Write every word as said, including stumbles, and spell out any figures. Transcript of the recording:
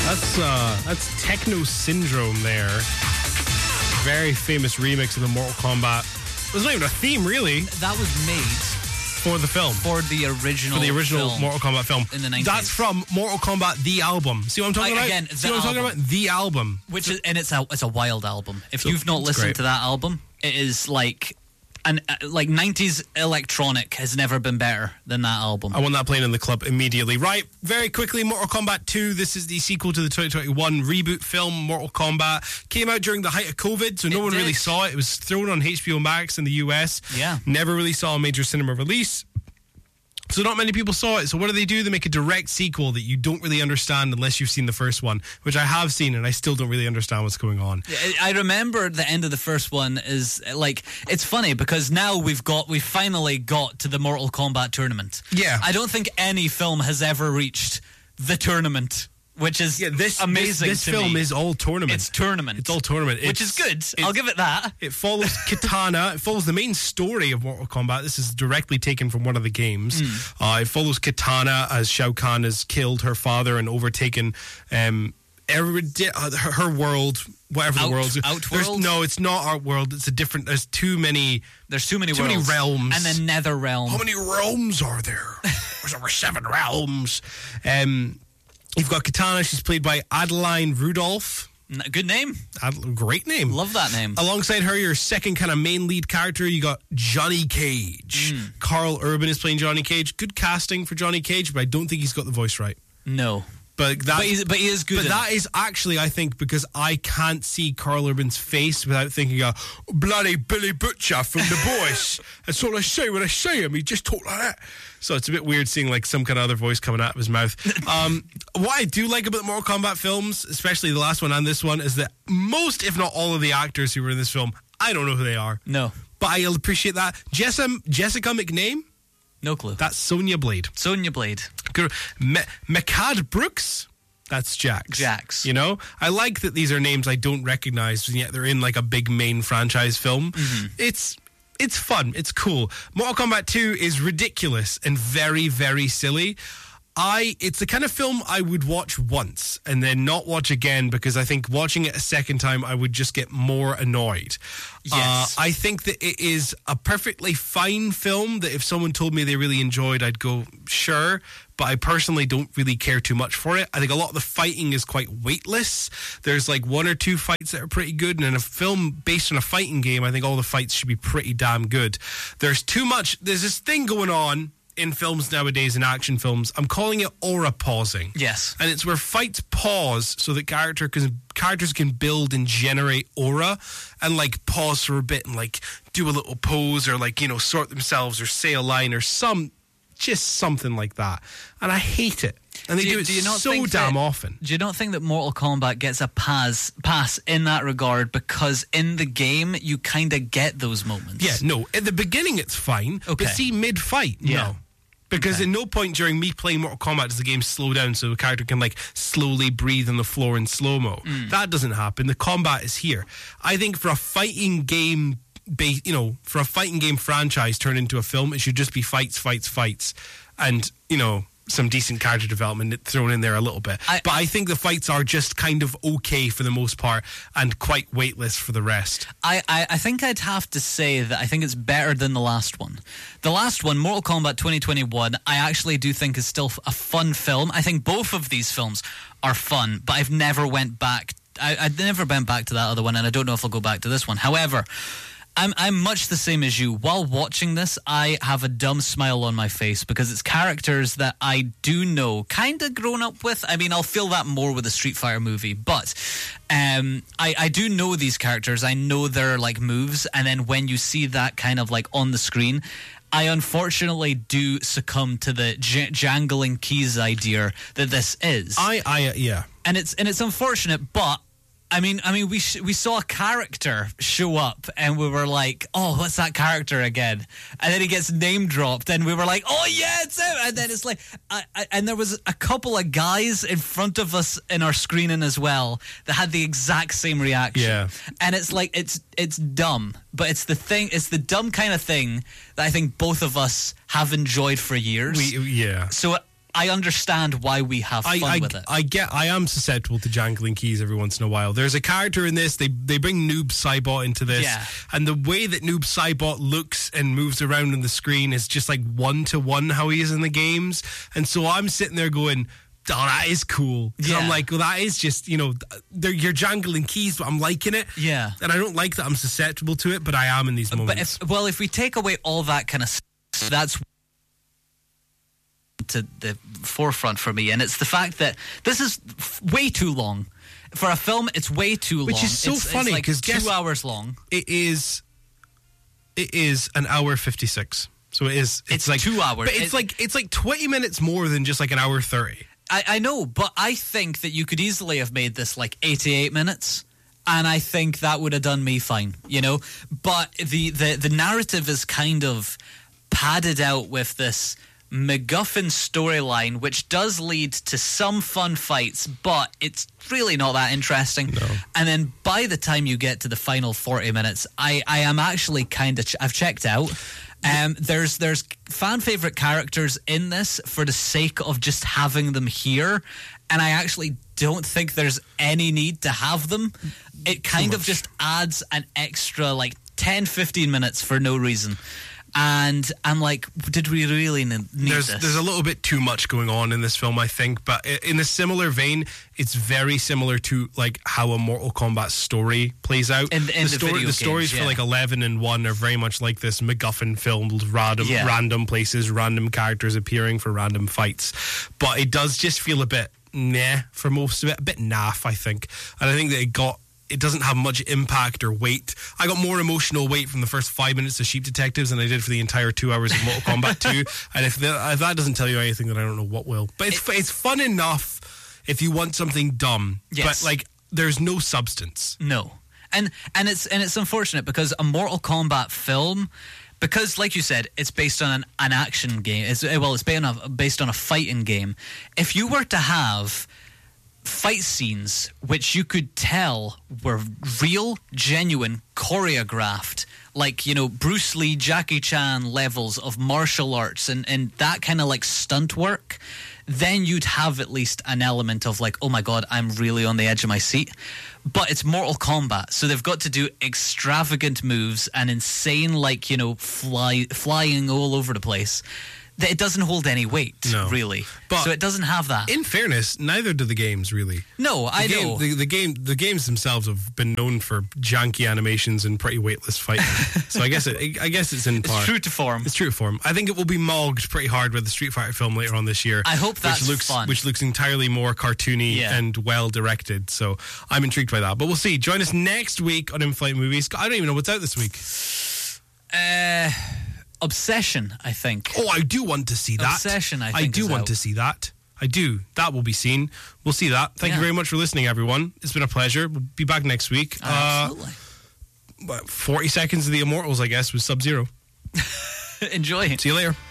That's uh, that's Techno Syndrome there. Very famous remix of the Mortal Kombat. It wasn't even a theme, really. That was made for the film. For the original For the original film Mortal Kombat film. In the nineties. That's from Mortal Kombat, the album. See what I'm talking I, about? Again, See what I'm talking album. about? The album. Which is, and it's a, it's a wild album. If So, you've not it's listened great. to that album, it is like... And uh, like nineties electronic has never been better than that album. I want that playing in the club immediately. Right, very quickly, Mortal Kombat two. This is the sequel to the twenty twenty-one reboot film, Mortal Kombat. Came out during the height of COVID, so no It one did. really saw it. It was thrown on H B O Max in the U S. Yeah. Never really saw a major cinema release. So not many people saw it. So what do they do? They make a direct sequel that you don't really understand unless you've seen the first one, which I have seen, and I still don't really understand what's going on. I remember the end of the first one is like, it's funny because now we've got, we finally got to the Mortal Kombat tournament. Yeah. I don't think any film has ever reached the tournament, which is Yeah, this amazing. This, this to film me. is all tournament. It's tournament. It's all tournament. Which It's- is good. it's- I'll give it that. It follows Kitana. It follows the main story of Mortal Kombat. This is directly taken from one of the games. Hmm. Uh, it follows Kitana as Shao Kahn has killed her father and overtaken um, every, uh, her, her world, whatever Out- the world is. There's- Outworld? No, it's not our world. It's a different. There's too many. There's too many Too many worlds. realms. And then Nether Realm. How many realms are there? There's over seven realms. Um, you've got Kitana. She's played by Adeline Rudolph. N- Good name. Ad- great name. Love that name. Alongside her, your second kind of main lead character, you got Johnny Cage. Mm. Carl Urban is playing Johnny Cage. Good casting for Johnny Cage, but I don't think he's got the voice right. No. But that, But, he's, but he is good. but in that it. is actually, I think, because I can't see Carl Urban's face without thinking, uh, bloody Billy Butcher from The Boys. That's all I say when I say him. He just talk like that. So it's a bit weird seeing like some kind of other voice coming out of his mouth. Um, what I do like about the Mortal Kombat films, especially the last one and this one, is that most, if not all of the actors who were in this film, I don't know who they are. No. But I appreciate that. Jessica, Jessica McName, No clue. that's Sonya Blade. Sonya Blade. Me- Mekad Brooks, that's Jax. Jax. You know, I like that these are names I don't recognize, and yet they're in like a big main franchise film. It's it's fun. It's cool. Mortal Kombat two is ridiculous and very, very silly. I it's the kind of film I would watch once and then not watch again, because I think watching it a second time I would just get more annoyed. Yes. Uh, I think that it is a perfectly fine film that if someone told me they really enjoyed, I'd go, sure. But I personally don't really care too much for it. I think a lot of the fighting is quite weightless. There's like one or two fights that are pretty good. And in a film based on a fighting game, I think all the fights should be pretty damn good. There's too much. There's this thing going on in films nowadays, in action films. I'm calling it aura pausing. Yes. And it's where fights pause so that character can, characters can build and generate aura and like pause for a bit and like do a little pose or like, you know, sort themselves or say a line or some, just something like that. And I hate it. And they do, you- it you not so think damn that- often. Do you not think that Mortal Kombat gets a pass pass in that regard because in the game you kind of get those moments? Yeah, no. At the beginning, it's fine. Okay. But see, mid-fight, Yeah. no. Because Okay. in no point during me playing Mortal Kombat does the game slow down so the character can like slowly breathe on the floor in slow-mo. Mm. That doesn't happen. The combat is here. I think for a fighting game, ba- you know, for a fighting game franchise turned into a film, it should just be fights, fights, fights. And, you know, some decent character development thrown in there a little bit. I- but I think the fights are just kind of okay for the most part and quite weightless for the rest. I, I, I think I'd have to say that I think it's better than the last one. The last one, Mortal Kombat twenty twenty-one, I actually do think is still a fun film. I think both of these films are fun, but I've never went back. I, I've never went back to that other one, and I don't know if I'll go back to this one. However, I'm I'm much the same as you. While watching this, I have a dumb smile on my face because it's characters that I do know, kind of grown up with. I mean, I'll feel that more with the Street Fighter movie, but um, I, I do know these characters. I know their like moves, and then when you see that kind of like on the screen, I unfortunately do succumb to the j- jangling keys idea that this is. I, I, yeah. and it's and it's unfortunate, but I mean, I mean, we sh- we saw a character show up, and we were like, "Oh, what's that character again?" And then he gets name dropped, and we were like, "Oh yeah, it's him!" And then it's like, I, I, and there was a couple of guys in front of us in our screening as well that had the exact same reaction. Yeah. And it's like it's it's dumb, but it's the thing, it's the dumb kind of thing that I think both of us have enjoyed for years. We, yeah. So I understand why we have fun I, I, with it. I get. I am susceptible to jangling keys every once in a while. There's a character in this. They they bring Noob Saibot into this, Yeah. and the way that Noob Saibot looks and moves around on the screen is just like one to one how he is in the games. And so I'm sitting there going, "Oh, that is cool." Because Yeah. I'm like, "Well, that is just you know, they're, you're jangling keys, but I'm liking it." Yeah. And I don't like that I'm susceptible to it, but I am in these But moments. if, well, if we take away all that kind of stuff, that's to the forefront for me, and it's the fact that this is f- way too long for a film. It's way too Which long. is so it's, funny, it's like 'cause two guess- hours long. It is. It is an hour fifty-six. So it is. It's, It's like two hours. But it's It- like it's like twenty minutes more than just like an hour thirty. I, I know, but I think that you could easily have made this like eighty-eight minutes. And I think that would have done me fine, you know? But the, the, the narrative is kind of padded out with this MacGuffin storyline, which does lead to some fun fights, but it's really not that interesting. No. And then by the time you get to the final forty minutes, I, I am actually kind of, ch- I've checked out. Um, there's there's fan favorite characters in this for the sake of just having them here, and I actually don't think there's any need to have them. It kind of much. just adds an extra like ten, fifteen minutes for no reason. And I'm like, did we really ne- need There's this? there's a little bit too much going on in this film, I think. But i- in a similar vein, it's very similar to like how a Mortal Kombat story plays out. In- in the story, video the stories games, for yeah. like eleven and one are very much like this MacGuffin filled random Yeah. random places, random characters appearing for random fights. But it does just feel a bit nah for most of it, a bit naff, I think. And I think that it got. It doesn't have much impact or weight. I got more emotional weight from the first five minutes of Sheep Detectives than I did for the entire two hours of Mortal Kombat two. And if, the, if that doesn't tell you anything, then I don't know what will. But it's it's fun enough if you want something dumb. Yes. But like, there's no substance. No, and and it's and it's unfortunate because a Mortal Kombat film, because like you said, it's based on an, an action game. It's well, it's based on a, based on a fighting game. If you were to have fight scenes which you could tell were real, genuine, choreographed, like, you know, Bruce Lee, Jackie Chan levels of martial arts and, and that kind of like stunt work, then you'd have at least an element of like, oh my God, I'm really on the edge of my seat. But it's Mortal Kombat, so they've got to do extravagant moves and insane, like, you know, fly flying all over the place. That it doesn't hold any weight, No. really. But so it doesn't have that. In fairness, neither do the games really. no, The I game, know. the, the game, the games themselves have been known for janky animations and pretty weightless fighting. So I guess it, I guess it's in it's part. true to form. It's true to form. I think it will be mogged pretty hard with the Street Fighter film later on this year. I hope that's which looks, fun. Which looks entirely more cartoony Yeah. and well directed. So I'm intrigued by that. But we'll see. Join us next week on In-Flight Movies. I don't even know what's out this week. Uh, Obsession, I think. Oh, I do want to see that. Obsession, I think, do is want out. to see that. I do. That will be seen. We'll see that. Thank you Yeah. very much for listening, everyone. It's been a pleasure. We'll be back next week. Absolutely. Uh, what, forty seconds of the Immortals, I guess, with Sub-Zero. Enjoy. See you later.